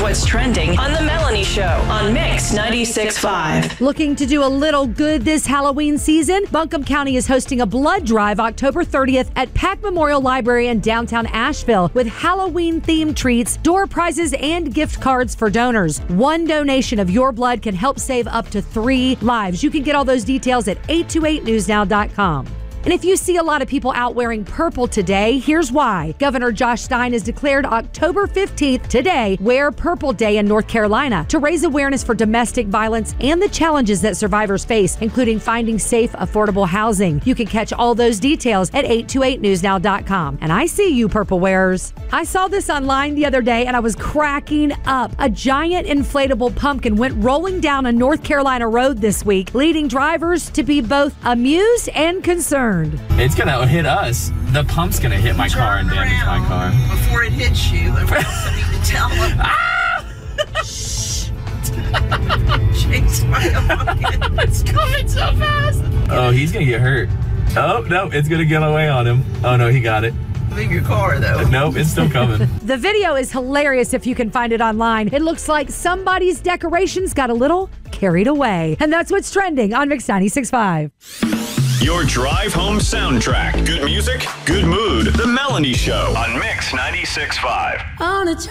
what's trending on The Melanie Show on Mix 96.5. Looking to do a little good this Halloween season? Buncombe County is hosting a blood drive October 30th at Pack Memorial Library in downtown Asheville with Halloween-themed treats, door prizes, and gift cards for donors. One donation of your blood can help save up to 3 lives. You can get all those details at 828newsnow.com. And if you see a lot of people out wearing purple today, here's why. Governor Josh Stein has declared October 15th, today, Wear Purple Day in North Carolina to raise awareness for domestic violence and the challenges that survivors face, including finding safe, affordable housing. You can catch all those details at 828newsnow.com. And I see you, purple wearers. I saw this online the other day and I was cracking up. A giant inflatable pumpkin went rolling down a North Carolina road this week, leading drivers to be both amused and concerned. It's gonna hit us. The pump's gonna hit my car and damage my car. Before it hits you, I need to tell them. Chase my pumpkin. It's coming so fast. Oh, he's gonna get hurt. Oh, no, it's gonna get away on him. Oh, no, he got it. Leave your car, though. Nope, it's still coming. The video is hilarious if you can find it online. It looks like somebody's decorations got a little carried away. And that's what's trending on Mix 96.5. Your drive home soundtrack. Good music, good mood. The Melanie Show on Mix 96.5.